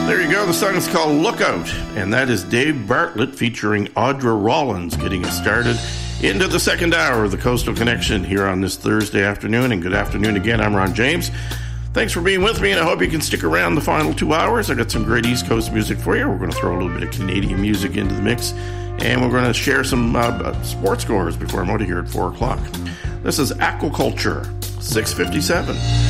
There you go. The song is called Lookout, and that is Dave Bartlett featuring Audra Rollins getting us started into the second hour of the Coastal Connection here on this Thursday afternoon. And good afternoon again. I'm Ron James. Thanks for being with me, and I hope you can stick around the final 2 hours. I got some great East Coast music for you. We're going to throw a little bit of Canadian music into the mix, and we're going to share some sports scores before I'm out of here at 4 o'clock. This is Aquaculture 657.